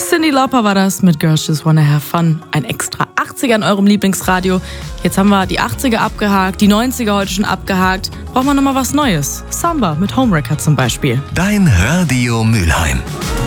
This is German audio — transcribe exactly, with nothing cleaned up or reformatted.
Cyndi Lauper war das mit Girls Just Wanna Have Fun. Ein extra achtziger in eurem Lieblingsradio. Jetzt haben wir die achtziger abgehakt, die neunziger heute schon abgehakt. Brauchen wir nochmal was Neues. Samba mit Homewrecker zum Beispiel. Dein Radio Mülheim.